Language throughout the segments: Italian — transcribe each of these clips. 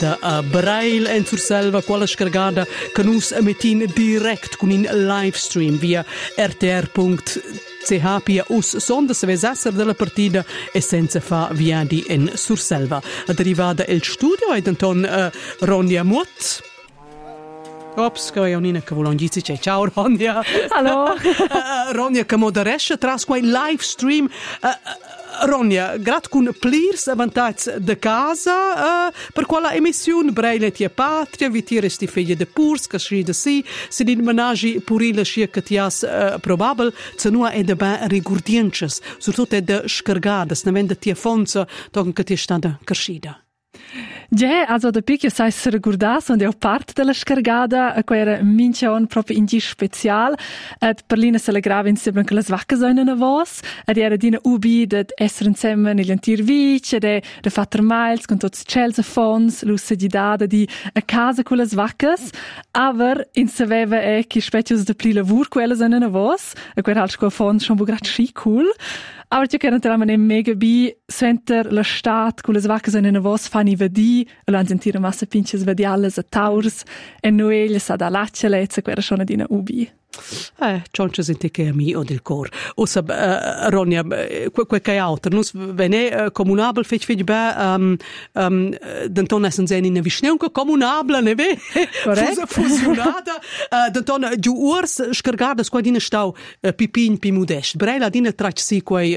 giornata Braille en Surselva, quella scargata che nus emetin direct con in live stream via rtr.ch pia us sonda se ves esser della partita e senza fa via di en Surselva. Arrivata il studio ed Anton Ronja Mutt. Ops, che è un'ina che vuole dirci ciao Ronja. Hallo. Ronja che moderesce tras quei live stream. Ronja, grat con plirs avantage de casa per quella emissione Braille tia patria, vi tiresti figlie de purs, che si de si, se din menagi purile scia che tias probabel, se nua è de ben rigurdiences, soprattutto è de scargadas, ne vende tia fonza, tochen che tia stada crescida. Ja, also da picchio sai se ricordas und auch part della scargada, que era minchion proprio in gis special, et Berlina se la grava insieme con le svacche sono na vos, ed era dina ubi det esser insieme nel antir vic, ed de fatter miles con tots Chelsea fons, lusse di dada di a casa con le svaccas, aber in se veva e chi specius de pli lavur quella sono na vos, e quel halsco fons schon bugrat schi cool. Aber ich kann natürlich mega bi center la stat con le svacche sono na vos fani vedi, e lan sentire massa pinches vediales a taurs, e noelia sa da laccelezza, quella schon dina ubi. Ciò sente che a mi o del cor. O sab Ronja, quel che altro, nus vene comunabel fech be d'Anton essen sen in Vischneunca comunabel, ne ve? Fusionata d'Anton giù urs scargada squadina stau pipin pi modest. Brela dina trach si quei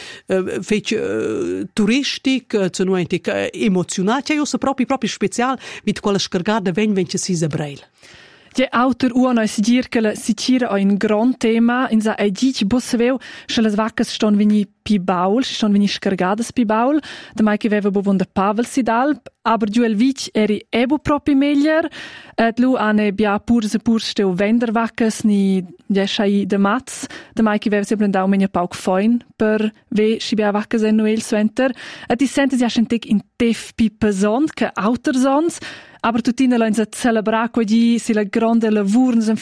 fech turistic, zunuentic emozionat, io so proprio special mit quella scargada ven si za Brail. Ja, autor uno es dir che la Sicilia è un gran tema, in sa è dic bosseveu, che le vaccas ston vini pi baul, ston vini scargadas pi baul, da mai che veva bovon da Pavel Sidalp, aber giù el vic eri ebo proprio meglier, et lu ane bia pur steu vender vaccas ni jeschai de mats, da mai che veva sempre andau menia pauk foin per ve si bia vaccas en noel suenter, et di sentes ja schentek in tef pi pesant, che autor sons, aber tutina la insa celebrar quadi si la grande lavur nos